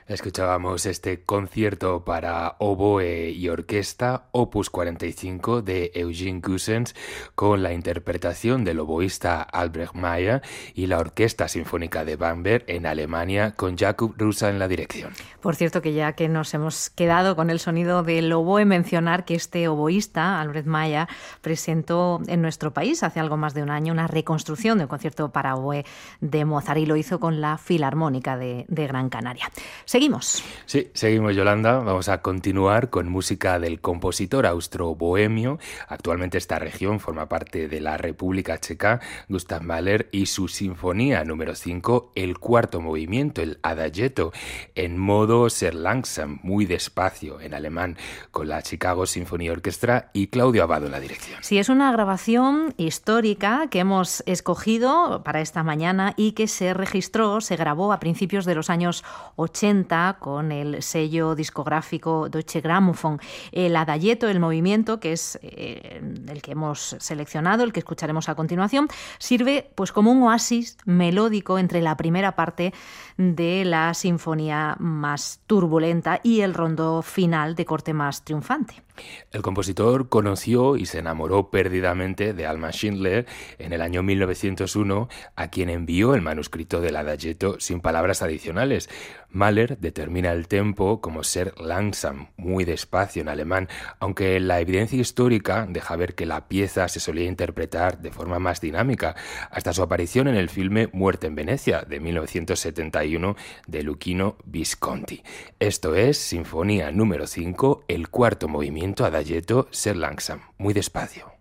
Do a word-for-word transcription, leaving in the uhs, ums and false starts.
Escuchábamos este concierto para oboe y orquesta, opus cuarenta y cinco de Eugene Goossens, con la interpretación del oboísta Albrecht Meyer y la Orquesta Sinfónica de Bamberg en Alemania, con Jakub Rusa en la dirección. Por cierto, que ya que nos hemos quedado con el sonido del oboe, mencionar que este oboísta, Albrecht Meyer, presentó en nuestro país hace algo más de un año una reconstrucción del concierto para oboe de Mozart y lo hizo con la Filarmónica de, de Gran Canaria. Seguimos. Sí, seguimos, Yolanda. Vamos a continuar con música del compositor austro-bohemio. Actualmente esta región forma parte de la República Checa, Gustav Mahler, y su sinfonía número cinco, el cuarto movimiento, el Adagietto, en modo sehr langsam, muy despacio, en alemán, con la Chicago Symphony Orchestra y Claudio Abbado en la dirección. Sí, es una grabación histórica que hemos escogido para esta mañana y que se registró, se grabó a principios de los años ochenta con el sello discográfico Deutsche Grammophon. El Adagietto, el movimiento, que es eh, el que hemos seleccionado, el que escucharemos a continuación, sirve pues como un oasis melódico entre la primera parte de la sinfonía más turbulenta y el rondó final de corte más triunfante. El compositor conoció y se enamoró perdidamente de Alma Schindler en el año mil novecientos uno, a quien envió el manuscrito del Adagietto sin palabras adicionales. Mahler determina el tempo como ser langsam, muy despacio en alemán, aunque la evidencia histórica deja ver que la pieza se solía interpretar de forma más dinámica, hasta su aparición en el filme Muerte en Venecia, de mil novecientos setenta y uno, de Luchino Visconti. Esto es Sinfonía número cinco, el cuarto movimiento Adagietto, sehr langsam, muy despacio.